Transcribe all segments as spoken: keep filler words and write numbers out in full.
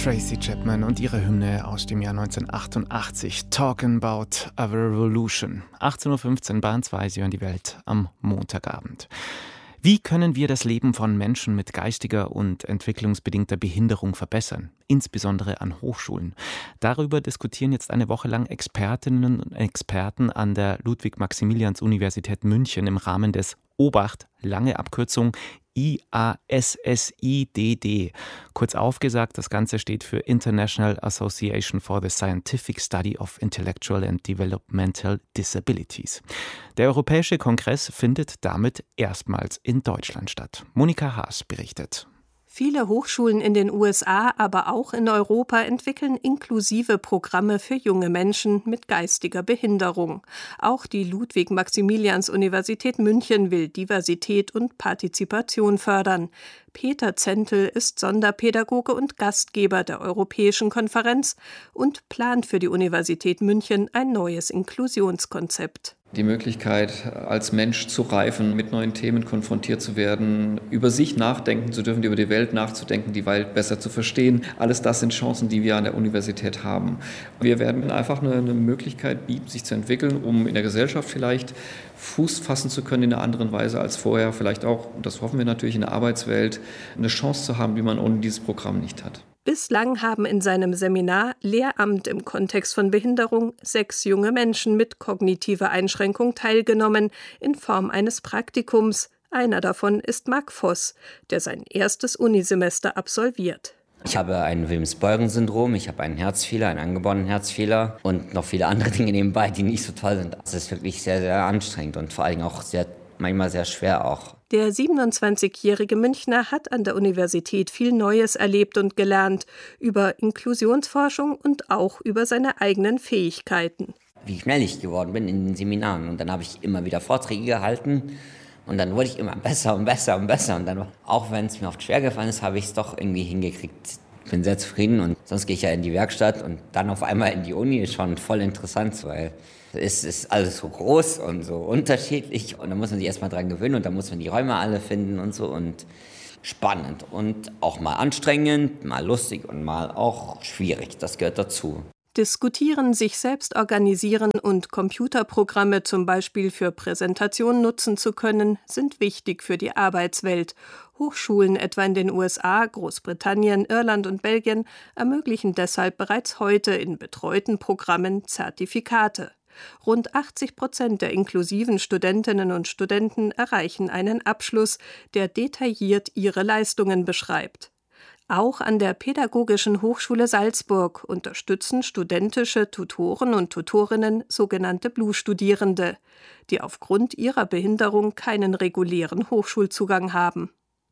Tracy Chapman und ihre Hymne aus dem Jahr neunzehnhundertachtundachtzig, Talking About a Revolution. achtzehn Uhr fünfzehn, Bayern zwei, Sie hören die Welt am Montagabend. Wie können wir das Leben von Menschen mit geistiger und entwicklungsbedingter Behinderung verbessern, insbesondere an Hochschulen? Darüber diskutieren jetzt eine Woche lang Expertinnen und Experten an der Ludwig-Maximilians-Universität München im Rahmen des Obacht, lange Abkürzung I A S S I D D. Kurz aufgesagt, das Ganze steht für International Association for the Scientific Study of Intellectual and Developmental Disabilities. Der Europäische Kongress findet damit erstmals in Deutschland statt. Monika Haas berichtet. Viele Hochschulen in den U S A, aber auch in Europa entwickeln inklusive Programme für junge Menschen mit geistiger Behinderung. Auch die Ludwig-Maximilians-Universität München will Diversität und Partizipation fördern. Peter Zentel ist Sonderpädagoge und Gastgeber der Europäischen Konferenz und plant für die Universität München ein neues Inklusionskonzept. Die Möglichkeit, als Mensch zu reifen, mit neuen Themen konfrontiert zu werden, über sich nachdenken zu dürfen, über die Welt nachzudenken, die Welt besser zu verstehen. Alles das sind Chancen, die wir an der Universität haben. Wir werden einfach eine, eine Möglichkeit bieten, sich zu entwickeln, um in der Gesellschaft vielleicht Fuß fassen zu können in einer anderen Weise als vorher. Vielleicht auch, und das hoffen wir natürlich, in der Arbeitswelt eine Chance zu haben, die man ohne dieses Programm nicht hat. Bislang haben in seinem Seminar Lehramt im Kontext von Behinderung sechs junge Menschen mit kognitiver Einschränkung teilgenommen, in Form eines Praktikums. Einer davon ist Marc Voss, der sein erstes Unisemester absolviert. Ich habe ein Wilms-Beuren-Syndrom, ich habe einen Herzfehler, einen angeborenen Herzfehler und noch viele andere Dinge nebenbei, die nicht so toll sind. Es ist wirklich sehr, sehr anstrengend und vor allem auch sehr, manchmal sehr schwer auch. Der siebenundzwanzigjährige Münchner hat an der Universität viel Neues erlebt und gelernt, über Inklusionsforschung und auch über seine eigenen Fähigkeiten. Wie schnell ich geworden bin in den Seminaren und dann habe ich immer wieder Vorträge gehalten und dann wurde ich immer besser und besser und besser und dann, auch wenn es mir oft schwer gefallen ist, habe ich es doch irgendwie hingekriegt. Ich bin sehr zufrieden und sonst gehe ich ja in die Werkstatt und dann auf einmal in die Uni ist schon voll interessant, weil es ist alles so groß und so unterschiedlich und da muss man sich erstmal dran gewöhnen und da muss man die Räume alle finden und so und spannend und auch mal anstrengend, mal lustig und mal auch schwierig, das gehört dazu. Diskutieren, sich selbst organisieren und Computerprogramme zum Beispiel für Präsentationen nutzen zu können, sind wichtig für die Arbeitswelt. Hochschulen etwa in den U S A, Großbritannien, Irland und Belgien ermöglichen deshalb bereits heute in betreuten Programmen Zertifikate. Rund achtzig Prozent der inklusiven Studentinnen und Studenten erreichen einen Abschluss, der detailliert ihre Leistungen beschreibt. Auch an der Pädagogischen Hochschule Salzburg unterstützen studentische Tutoren und Tutorinnen sogenannte Blue-Studierende, die aufgrund ihrer Behinderung keinen regulären Hochschulzugang haben.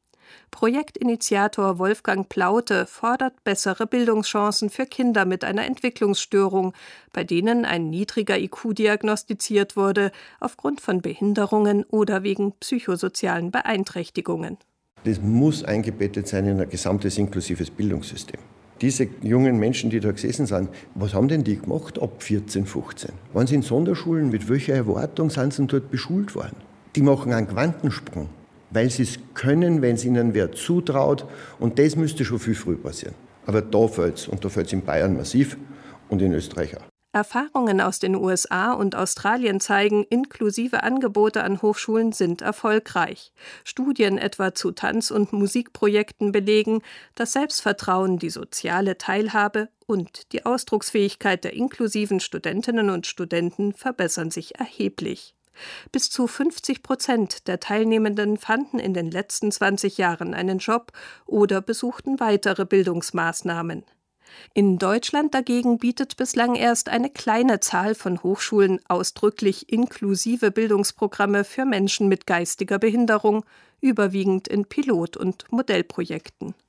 Projektinitiator Wolfgang Plaute fordert bessere Bildungschancen für Kinder mit einer Entwicklungsstörung, bei denen ein niedriger I Q diagnostiziert wurde, aufgrund von Behinderungen oder wegen psychosozialen Beeinträchtigungen. Das muss eingebettet sein in ein gesamtes inklusives Bildungssystem. Diese jungen Menschen, die da gesessen sind, was haben denn die gemacht ab vierzehn, fünfzehn? Waren sie in Sonderschulen? Mit welcher Erwartung sind sie dort beschult worden? Die machen einen Quantensprung, weil sie es können, wenn es ihnen wer zutraut. Und das müsste schon viel früher passieren. Aber da fällt es, und da fällt es in Bayern massiv und in Österreich auch. Erfahrungen aus den U S A und Australien zeigen, inklusive Angebote an Hochschulen sind erfolgreich. Studien etwa zu Tanz- und Musikprojekten belegen, das Selbstvertrauen, die soziale Teilhabe und die Ausdrucksfähigkeit der inklusiven Studentinnen und Studenten verbessern sich erheblich. Bis zu fünfzig Prozent der Teilnehmenden fanden in den letzten zwanzig Jahren einen Job oder besuchten weitere Bildungsmaßnahmen. In Deutschland dagegen bietet bislang erst eine kleine Zahl von Hochschulen ausdrücklich inklusive Bildungsprogramme für Menschen mit geistiger Behinderung, überwiegend in Pilot- und Modellprojekten.